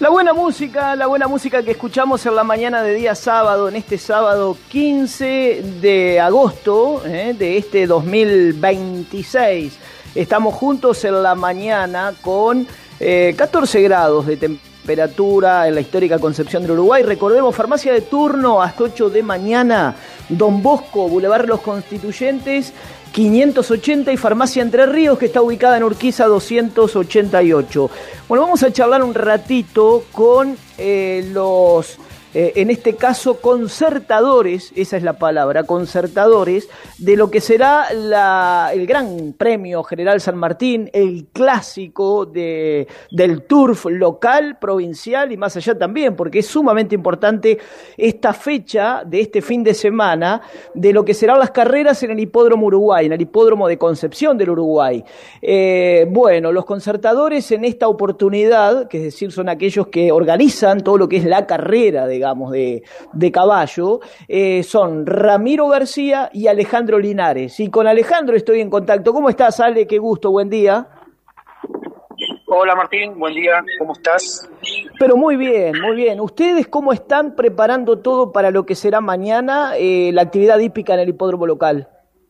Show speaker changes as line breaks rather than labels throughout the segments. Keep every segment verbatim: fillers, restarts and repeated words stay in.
La buena música, la buena música que escuchamos en la mañana de día sábado, en este sábado quince de agosto eh, de este dos mil veintiséis. Estamos juntos en la mañana con eh, catorce grados de temperatura en la histórica Concepción del Uruguay. Recordemos, farmacia de turno hasta ocho de mañana, Don Bosco, Boulevard Los Constituyentes, quinientos ochenta, y Farmacia Entre Ríos, que está ubicada en Urquiza doscientos ochenta y ocho. Bueno, vamos a charlar un ratito con eh, los, eh, en este caso, concertadores, esa es la palabra, concertadores, de lo que será la, el Gran Premio General San Martín, el clásico de, del turf local, provincial y más allá también, porque es sumamente importante esta fecha de este fin de semana, de lo que serán las carreras en el Hipódromo Uruguay, en el Hipódromo de Concepción del Uruguay. Eh, bueno, los concertadores en esta oportunidad, que es decir, son aquellos que organizan todo lo que es la carrera, digamos, de, de caballo, eh, son Ramiro García y Alejandro Linares. Y con Alejandro estoy en contacto. ¿Cómo estás, Ale? Qué gusto, buen día.
Hola Martín, buen día, ¿cómo estás?
Pero muy bien, muy bien. ¿Ustedes cómo están preparando todo para lo que será mañana eh, la actividad hípica en el hipódromo local?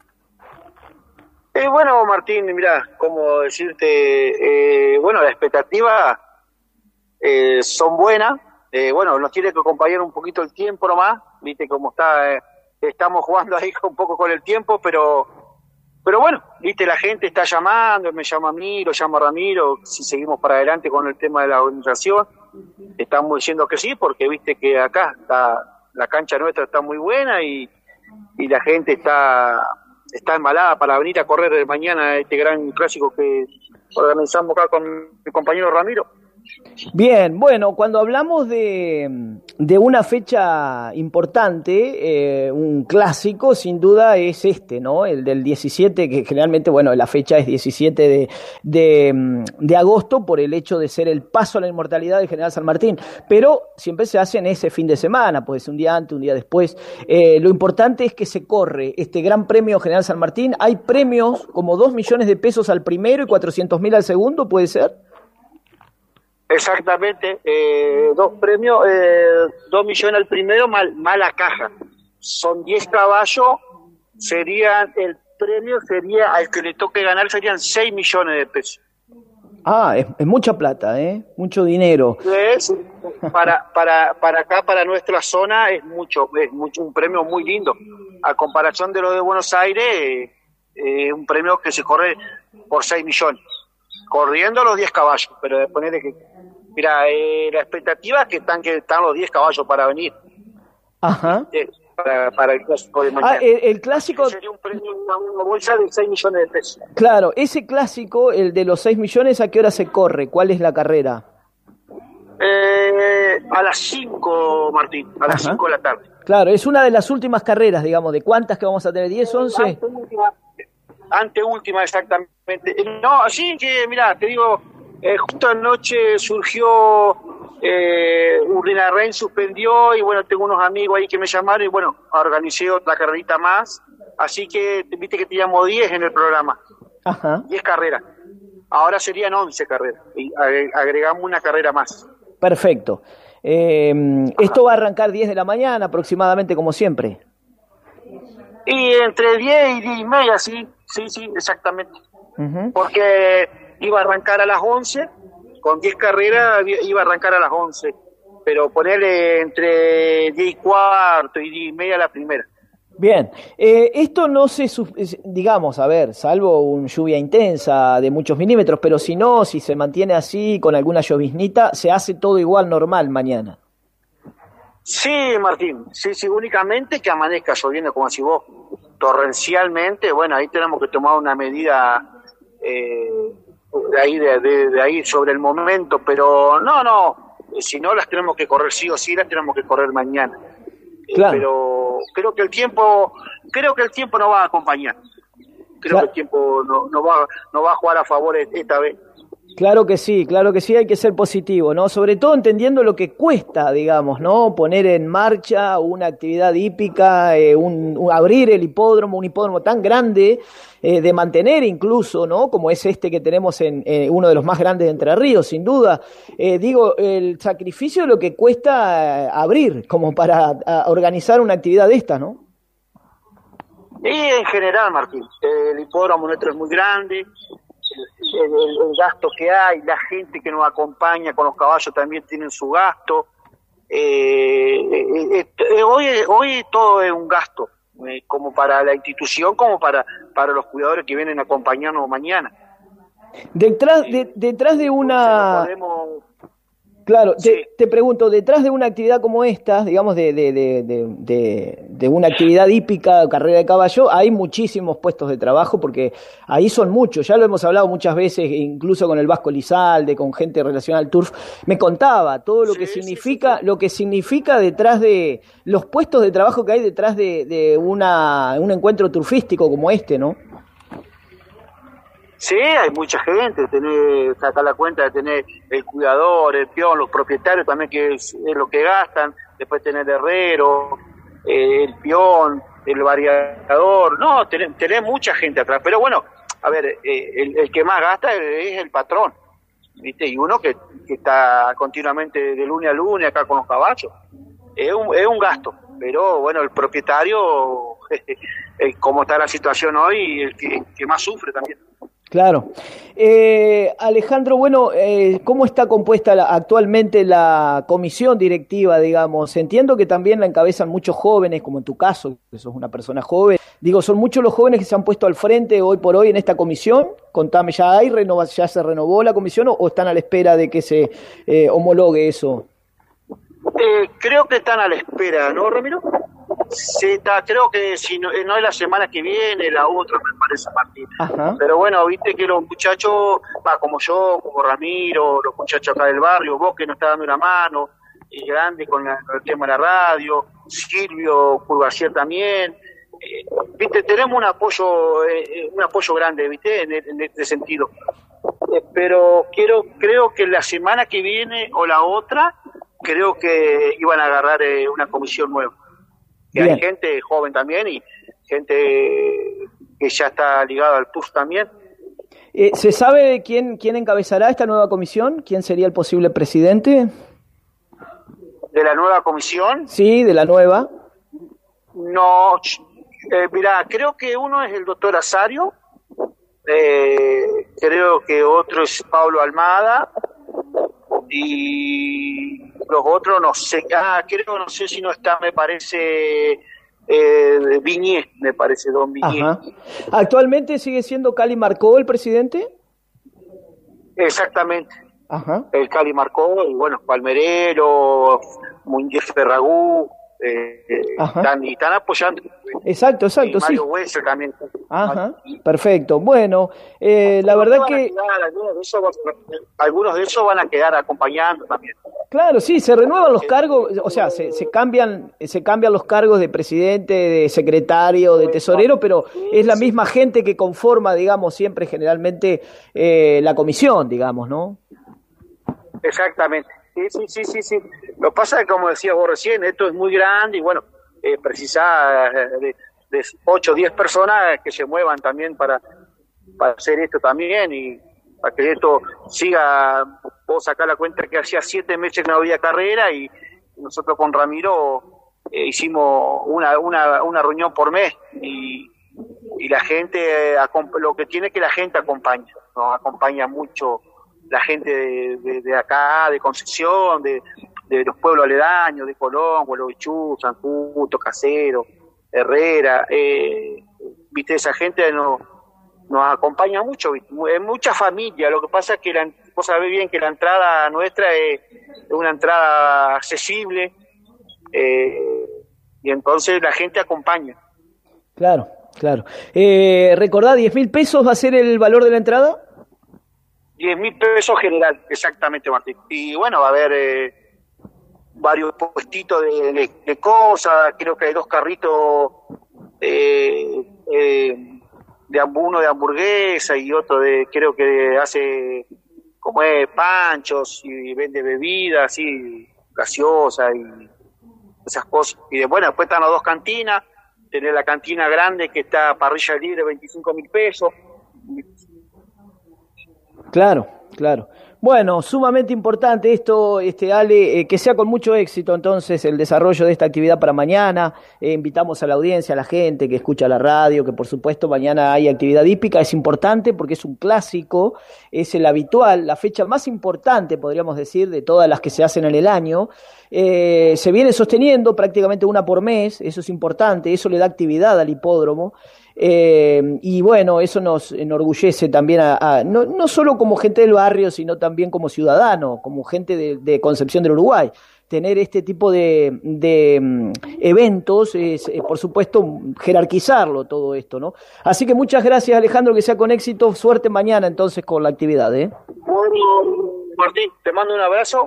Eh, bueno, Martín, mira, cómo decirte, eh, bueno, las expectativas eh, son buenas. Eh, bueno, nos tiene que acompañar un poquito el tiempo nomás, viste cómo está, eh, estamos jugando ahí un poco con el tiempo, pero pero bueno, viste, la gente está llamando, me llama a mí, lo llama a Ramiro, si seguimos para adelante con el tema de la organización, estamos diciendo que sí, porque viste que acá está, la cancha nuestra está muy buena y, y la gente está, está embalada para venir a correr mañana este gran clásico que organizamos acá con mi compañero Ramiro.
Bien, bueno, cuando hablamos de, de una fecha importante, eh, un clásico, sin duda es este, ¿no? El del diecisiete, que generalmente, bueno, la fecha es diecisiete de, de, de agosto por el hecho de ser el paso a la inmortalidad del General San Martín, pero siempre se hace en ese fin de semana, pues un día antes, un día después. Eh, lo importante es que se corre este Gran Premio General San Martín. Hay premios como dos millones de pesos al primero y cuatrocientos mil al segundo, ¿puede ser?
Exactamente, eh, dos premios, eh, dos millones al primero, mal, mala caja. Son diez caballos, serían, el premio sería, al que le toque ganar serían seis millones de pesos.
Ah, es, es mucha plata, ¿eh? Mucho dinero.
Es, para, para, para acá, para nuestra zona, es mucho, es mucho, un premio muy lindo. A comparación de lo de Buenos Aires, eh, eh, un premio que se corre por seis millones. Corriendo los diez caballos, pero de ponerle que, mira, eh, la expectativa es que están, que están los diez caballos para venir.
Ajá.
Eh, para, para el clásico de mañana.
Ah, el, el clásico.
Sería un premio, una, una bolsa de seis millones de pesos.
Claro, ese clásico, el de los seis millones, ¿a qué hora se corre? ¿Cuál es la carrera?
Eh, a las cinco, Martín, a las
Ajá.
cinco de la tarde.
Claro, es una de las últimas carreras, digamos, ¿de cuántas que vamos a tener? ¿diez, once?
Anteúltima, exactamente. No, así que, mira, te digo, eh, justo anoche surgió, eh, Urrina Rein suspendió, y bueno, tengo unos amigos ahí que me llamaron, y bueno, organicé otra carrerita más, así que, viste que teníamos diez en el programa.
Ajá.
diez carreras. Ahora serían once carreras, y agregamos una carrera más.
Perfecto. Eh, esto va a arrancar diez de la mañana aproximadamente, como siempre.
Y entre diez y diez y media, sí, sí, sí, exactamente.
Uh-huh.
Porque iba a arrancar a las once, con diez carreras iba a arrancar a las once, pero ponerle entre diez y cuarto y diez y media la primera.
Bien, eh, esto no se, digamos, a ver, salvo una lluvia intensa de muchos milímetros, pero si no, si se mantiene así con alguna lloviznita, se hace todo igual normal mañana.
Sí, Martín, sí, sí, únicamente que amanezca lloviendo, como si vos, torrencialmente, bueno, ahí tenemos que tomar una medida eh, de ahí de, de, de ahí sobre el momento, pero no, no, si no las tenemos que correr sí o sí, las tenemos que correr mañana.
Claro.
Eh, pero creo que el tiempo, creo que el tiempo nos va a acompañar. Creo
claro.
que el tiempo no, no va, no va a jugar a favor esta vez.
Claro que sí, claro que sí, hay que ser positivo, ¿no? Sobre todo entendiendo lo que cuesta, digamos, ¿no? Poner en marcha una actividad hípica, eh, un, un- abrir el hipódromo, un hipódromo tan grande, eh, de mantener incluso, ¿no? Como es este que tenemos en eh, uno de los más grandes de Entre Ríos, sin duda. Eh, digo, el sacrificio de lo que cuesta eh, abrir, como para a, organizar una actividad de esta, ¿no?
Y en general, Martín, eh, el hipódromo nuestro es muy grande, el, el- el gasto que hay, la gente que nos acompaña con los caballos también tienen su gasto. Eh, eh, eh, eh, hoy, hoy todo es un gasto, eh, como para la institución, como para, para los cuidadores que vienen a acompañarnos mañana.
Detrás de, detrás de
Entonces no
una...
podemos...
Claro,
Sí,
te, te pregunto, detrás de una actividad como esta, digamos, de, de, de, de, de- de una actividad hípica, carrera de caballo, hay muchísimos puestos de trabajo, porque ahí son muchos, ya lo hemos hablado muchas veces, incluso con el Vasco Lizalde, con gente relacionada al turf, me contaba todo lo
sí,
que
sí, sí,
significa,
sí.
lo que significa detrás de los puestos de trabajo que hay detrás de, de una, un encuentro turfístico como este, ¿no?
Sí, hay mucha gente, tener, sacar la cuenta de tener el cuidador, el peón, los propietarios también, que es, es lo que gastan, después tener el herrero, eh, el peón, el variador, no, tenés, tenés mucha gente atrás, pero bueno, a ver, eh, el, el que más gasta es el patrón, ¿viste? Y uno que, que está continuamente de lunes a lunes acá con los caballos, es un, es un gasto, pero bueno, el propietario, eh, como está la situación hoy, el que, el que más sufre también.
Claro. Eh, Alejandro, bueno, eh, ¿cómo está compuesta la- actualmente la comisión directiva, digamos? Entiendo que también la encabezan muchos jóvenes, como en tu caso, que sos una persona joven. Digo, ¿son muchos los jóvenes que se han puesto al frente hoy por hoy en esta comisión? Contame, ¿ya hay renova- ya se renovó la comisión o, o están a la espera de que se eh, homologue eso?
Eh, creo que están a la espera, ¿no, Ramiro? Sí, está, creo que si no, eh, no es la semana que viene, la otra, me parece, Martín.
Ajá.
Pero bueno, viste que los muchachos, va, como yo, como Ramiro, los muchachos acá del barrio, vos que nos está dando una mano, y grande con, la- con el tema de la radio, Silvio Curvacier también, eh, viste, tenemos un apoyo, eh, eh, un apoyo grande, viste, en, en este sentido. Eh, pero quiero, creo que la semana que viene o la otra, creo que iban a agarrar eh, una comisión nueva. Que
Bien.
hay gente joven también y gente que ya está ligada al P U S también.
Eh, ¿se sabe quién, quién encabezará esta nueva comisión? ¿Quién sería el posible presidente?
De la nueva comisión,
Sí, de la nueva.
no, eh, mirá, creo que uno es el doctor Azario, eh, creo que otro es Pablo Almada, y los otros no sé, ah, creo, no sé si no está, me parece, eh, Viñé, me parece, don Viñé.
Ajá. ¿Actualmente sigue siendo Cali Marcó el presidente?
Exactamente,
Ajá.
el Cali marcó, y bueno, Palmerero, Muñez Ferragú, eh, eh,
Ajá.
están, y están apoyando.
Exacto, exacto,
Y
sí.
Mario Wessel también.
Ajá, perfecto. Bueno, eh, la verdad
Van a
que,
quedar, algunos, de esos, van- algunos de esos van a quedar acompañando también.
claro, sí, se renuevan los cargos, o sea, se, se cambian, se cambian los cargos de presidente, de secretario, de tesorero, pero es la misma gente que conforma, digamos, siempre generalmente eh, la comisión, digamos, ¿no?
Exactamente. Sí, sí, sí, sí, sí. Lo que pasa es que, como decías vos recién, esto es muy grande y bueno, eh, precisás de, de ocho o diez personas que se muevan también para, para hacer esto también y para que esto siga. Puedo sacar la cuenta que hacía siete meses que no había carrera y nosotros con Ramiro eh, hicimos una, una, una reunión por mes y, y la gente, eh, acom- lo que tiene es que la gente acompaña, nos acompaña mucho la gente de, de, de acá, de Concepción, de, de los pueblos aledaños, de Colón, Huelovichú, San Justo, Casero, Herrera, eh, viste, esa gente nos, nos acompaña mucho, ¿viste? Es mucha familia, lo que pasa es que la, vos sabés bien que la entrada nuestra es, es una entrada accesible, eh, y entonces la gente acompaña.
Claro, claro. Eh, recordá, diez mil pesos va a ser el valor de la entrada.
Diez mil pesos general, exactamente, Martín. Y bueno, va a haber eh, varios puestitos de, de, de cosas, creo que hay dos carritos, eh, eh, de uno de hamburguesa y otro de, creo que hace como es, panchos, y vende bebidas, así, gaseosa y esas cosas. Y de, bueno, después están las dos cantinas, tenés la cantina grande que está parrilla libre, veinticinco mil pesos.
Claro, claro. Bueno, sumamente importante esto, este Ale, eh, que sea con mucho éxito entonces el desarrollo de esta actividad para mañana. Eh, invitamos a la audiencia, a la gente que escucha la radio, que por supuesto mañana hay actividad hípica. Es importante porque es un clásico, es el habitual, la fecha más importante, podríamos decir, de todas las que se hacen en el año. Eh, se viene sosteniendo prácticamente una por mes, eso es importante, eso le da actividad al hipódromo. Eh, y bueno, eso nos enorgullece también, a, a, no, no solo como gente del barrio, sino también como ciudadano, como gente de, de Concepción del Uruguay. Tener este tipo de, de um, eventos es, eh, por supuesto, jerarquizarlo todo esto, ¿no? Así que muchas gracias, Alejandro, que sea con éxito. Suerte mañana entonces con la actividad, ¿eh?
Bueno, Martín, te mando un abrazo.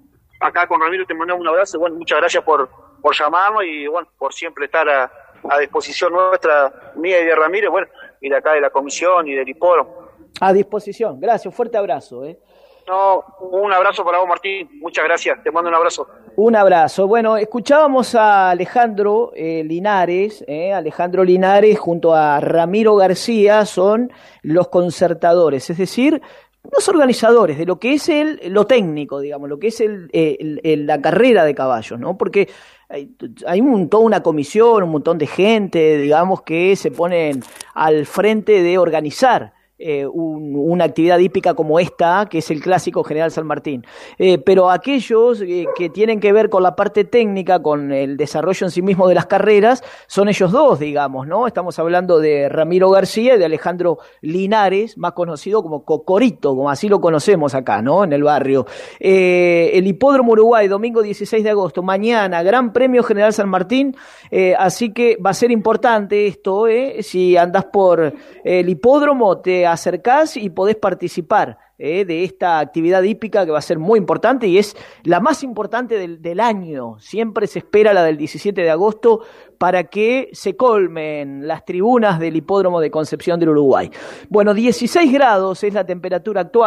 Acá con Ramiro te mandamos un abrazo. Bueno, muchas gracias por, por llamarnos y bueno, por siempre estar a a disposición nuestra, mía y de Ramírez, bueno, y de acá de la comisión y del hipódromo.
A disposición, gracias, fuerte abrazo. ¿eh?
No, un abrazo para vos, Martín, muchas gracias, te mando un abrazo.
Un abrazo. Bueno, escuchábamos a Alejandro eh, Linares, eh, Alejandro Linares junto a Ramiro García son los concertadores, es decir, los organizadores de lo que es el, lo técnico, digamos, lo que es el, el, el, la carrera de caballos, ¿no? Porque hay, hay un, toda una comisión, un montón de gente, digamos, que se ponen al frente de organizar eh, un, una actividad hípica como esta, que es el Clásico General San Martín. Eh, pero aquellos eh, que tienen que ver con la parte técnica, con el desarrollo en sí mismo de las carreras, son ellos dos, digamos, ¿no? Estamos hablando de Ramiro García y de Alejandro Linares, más conocido como Cocorito, como así lo conocemos acá, ¿no? En el barrio. Eh, el Hipódromo Uruguay, domingo dieciséis de agosto, mañana, Gran Premio General San Martín, eh, así que va a ser importante esto, ¿eh? Si andás por el hipódromo, te acercás y podés participar eh, de esta actividad hípica que va a ser muy importante y es la más importante del, del año. Siempre se espera la del diecisiete de agosto para que se colmen las tribunas del Hipódromo de Concepción del Uruguay. Bueno, dieciséis grados es la temperatura actual.